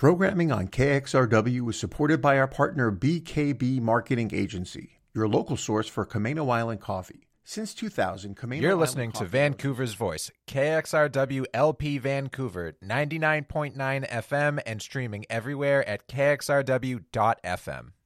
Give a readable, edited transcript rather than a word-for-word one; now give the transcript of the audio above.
Programming on KXRW is supported by our partner BKB Marketing Agency, your local source for Camano Island coffee. Since 2000, Camano You're Island listening to Coffee Vancouver's Voice, KXRW LP Vancouver, 99.9 FM and streaming everywhere at kxrw.fm.